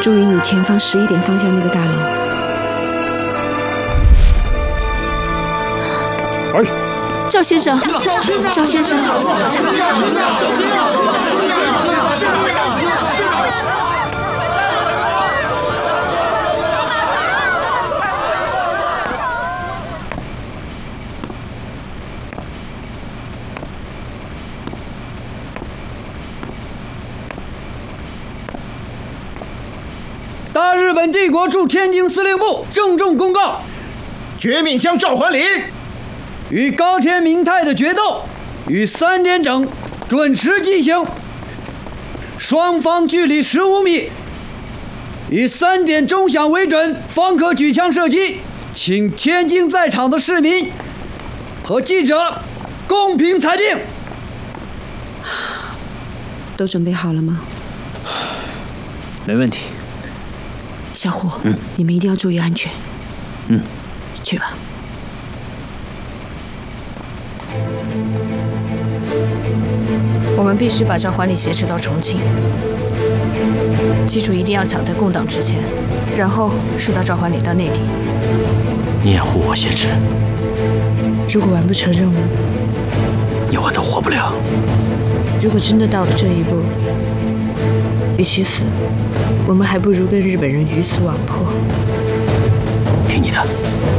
注意你前方11点方向那个大楼。 哎， 赵先生，赵先生。 大日本帝国驻天津司令部郑重公告： 绝命乡赵桓林与高田明泰的决斗于3点整准时进行，双方距离15米，以3点钟响为准，方可举枪射击。请天津在场的市民和记者公平裁定。 都准备好了吗？ 没问题。 小虎，你们一定要注意安全。去吧。 我们必须把赵桓礼挟持到重庆，记住一定要抢在共党之前，然后是到赵桓礼到内地。 你掩护我挟持， 如果完不成任务， 你我都活不了。 如果真的到了这一步，与其死，我们还不如跟日本人鱼死网破。 听你的。